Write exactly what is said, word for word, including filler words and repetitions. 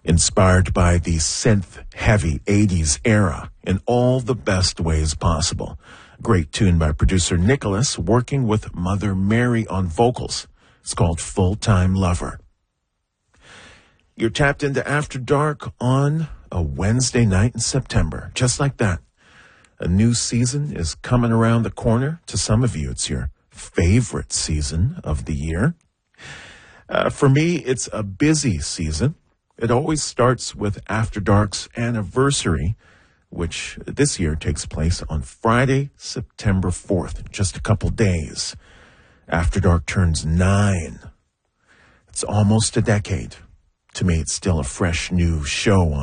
inspired by the synth-heavy eighties era in all the best ways possible. Great tune by producer Nicholas, working with Mother Mary on vocals. It's called Full-Time Lover. You're tapped into After Dark on a Wednesday night in September. Just like that. A new season is coming around the corner. To some of you, it's your favorite season of the year. Uh, for me, it's a busy season. It always starts with After Dark's anniversary, which this year takes place on Friday, September fourth, just a couple days. After Dark turns nine. It's almost a decade. To me, it's still a fresh new show on